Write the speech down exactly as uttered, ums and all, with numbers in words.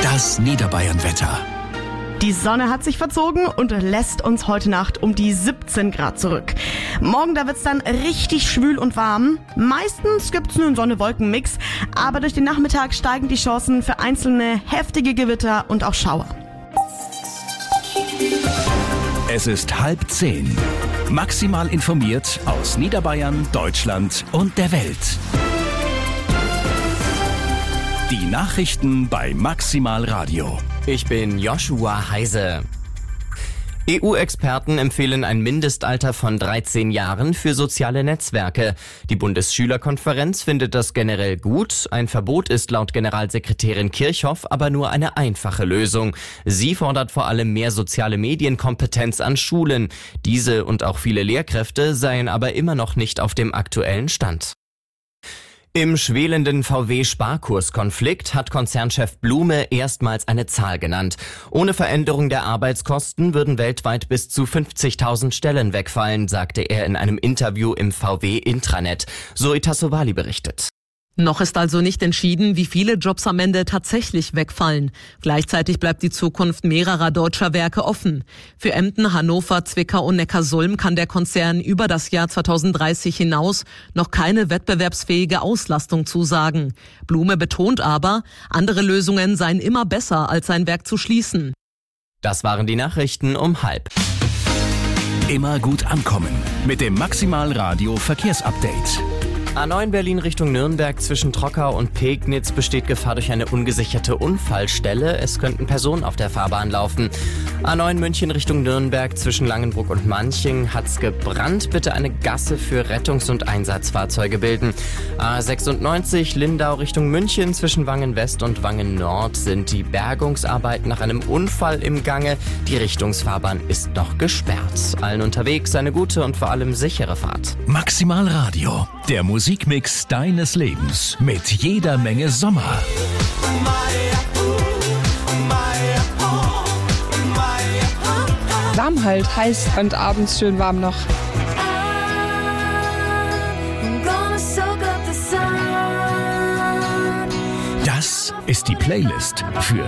Das Niederbayern-Wetter. Die Sonne hat sich verzogen und lässt uns heute Nacht um die siebzehn Grad zurück. Morgen, da wird's dann richtig schwül und warm. Meistens gibt's einen Sonne-Wolken-Mix, aber durch den Nachmittag steigen die Chancen für einzelne heftige Gewitter und auch Schauer. Es ist halb zehn. Maximal informiert aus Niederbayern, Deutschland und der Welt. Die Nachrichten bei Maximal Radio. Ich bin Joshua Heise. E U-Experten empfehlen ein Mindestalter von dreizehn Jahren für soziale Netzwerke. Die Bundesschülerkonferenz findet das generell gut. Ein Verbot ist laut Generalsekretärin Kirchhoff aber nur eine einfache Lösung. Sie fordert vor allem mehr soziale Medienkompetenz an Schulen. Diese und auch viele Lehrkräfte seien aber immer noch nicht auf dem aktuellen Stand. Im schwelenden V W-Sparkurskonflikt hat Konzernchef Blume erstmals eine Zahl genannt. Ohne Veränderung der Arbeitskosten würden weltweit bis zu fünfzigtausend Stellen wegfallen, sagte er in einem Interview im V W-Intranet. Zoe Tassovali berichtet. Noch ist also nicht entschieden, wie viele Jobs am Ende tatsächlich wegfallen. Gleichzeitig bleibt die Zukunft mehrerer deutscher Werke offen. Für Emden, Hannover, Zwickau und Neckarsulm kann der Konzern über das Jahr zweitausenddreißig hinaus noch keine wettbewerbsfähige Auslastung zusagen. Blume betont aber, andere Lösungen seien immer besser, als sein Werk zu schließen. Das waren die Nachrichten um halb. Immer gut ankommen mit dem Maximal Radio Verkehrsupdate. A neun Berlin Richtung Nürnberg zwischen Trockau und Pegnitz besteht Gefahr durch eine ungesicherte Unfallstelle. Es könnten Personen auf der Fahrbahn laufen. A neun München Richtung Nürnberg zwischen Langenbruck und Manching hat's gebrannt. Bitte eine Gasse für Rettungs- und Einsatzfahrzeuge bilden. A sechsundneunzig Lindau Richtung München zwischen Wangen West und Wangen Nord sind die Bergungsarbeiten nach einem Unfall im Gange. Die Richtungsfahrbahn ist noch gesperrt. Allen unterwegs eine gute und vor allem sichere Fahrt. Maximal Radio, der Musikmix deines Lebens mit jeder Menge Sommer. Warm halt, heiß und abends schön warm noch. Das ist die Playlist für